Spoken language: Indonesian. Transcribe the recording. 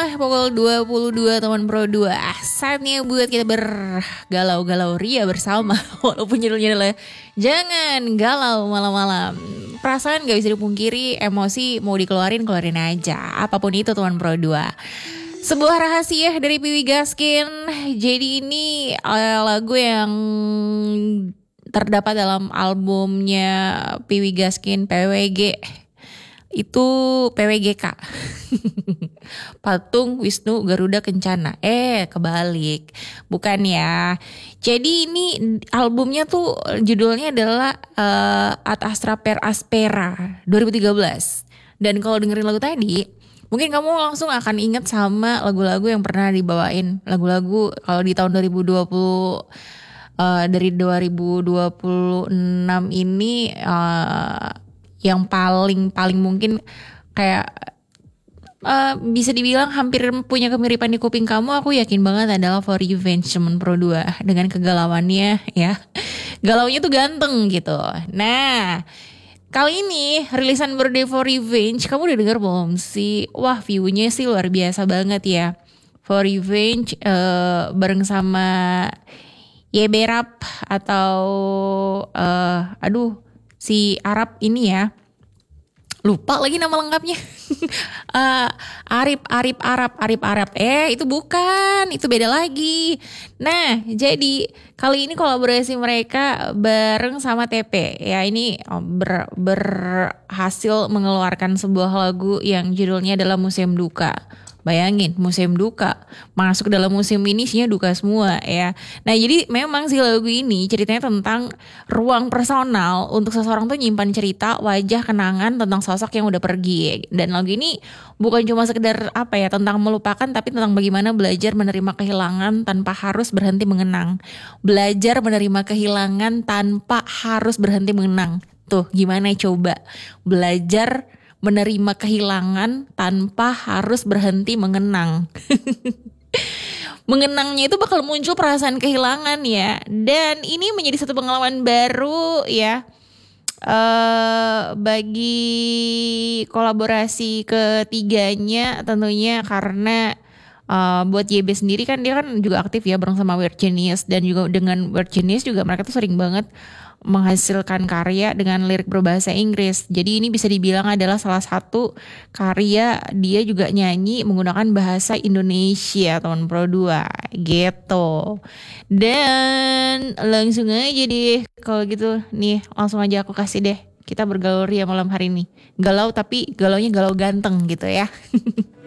pukul 22 teman Pro 2. Saatnya buat kita bergalau-galau ria bersama. Walaupun judulnya adalah Jangan Galau Malam-Malam. Perasaan gak bisa dipungkiri, emosi mau keluarin aja. Apapun itu teman Pro 2. Sebuah rahasia dari Piwi Gaskin. Jadi ini lagu yang terdapat dalam albumnya Piwi Gaskin PWG. Itu PWGK. Patung Wisnu Garuda Kencana. Kebalik. Bukan ya. Jadi ini albumnya tuh judulnya adalah Ad Astra Per Aspera 2013. Dan kalau dengerin lagu tadi, mungkin kamu langsung akan ingat sama lagu-lagu yang pernah dibawain. Lagu-lagu kalau di tahun 2020 dari 2026 ini yang paling mungkin kayak bisa dibilang hampir punya kemiripan di kuping kamu, aku yakin banget adalah For Revenge teman Pro 2 dengan kegalauannya ya. Galaunya tuh ganteng gitu. Nah, kali ini rilisan Birthday For Revenge, kamu udah denger belum sih? Wah, view-nya sih luar biasa banget ya. For Revenge bareng sama Yeberap atau si Arab ini ya. Lupa lagi nama lengkapnya. Arab. Itu bukan, itu beda lagi. Nah, jadi kali ini kolaborasi mereka bareng sama TP. Ya, ini berhasil mengeluarkan sebuah lagu yang judulnya adalah Museum Duka. Bayangin, museum duka. Masuk dalam museum ini isinya duka semua ya. Nah, jadi memang si lagu ini ceritanya tentang ruang personal untuk seseorang tuh nyimpan cerita, wajah, kenangan tentang sosok yang udah pergi. Dan lagu ini bukan cuma sekedar tentang melupakan, tapi tentang bagaimana belajar menerima kehilangan tanpa harus berhenti mengenang. Belajar menerima kehilangan tanpa harus berhenti mengenang. Tuh, gimana coba? Belajar menerima kehilangan tanpa harus berhenti mengenang. Mengenangnya itu bakal muncul perasaan kehilangan ya. Dan ini menjadi satu pengalaman baru ya. Bagi kolaborasi ketiganya tentunya karena buat YB sendiri kan dia kan juga aktif ya bareng sama Weird Genius. Dan juga dengan Weird Genius juga mereka tuh sering banget menghasilkan karya dengan lirik berbahasa Inggris. Jadi ini bisa dibilang adalah salah satu karya dia juga nyanyi menggunakan bahasa Indonesia teman Pro 2 gitu. Dan langsung aja deh kalau gitu nih, langsung aja aku kasih deh. Kita bergalau ria malam hari ini. Galau tapi galaunya galau ganteng gitu ya.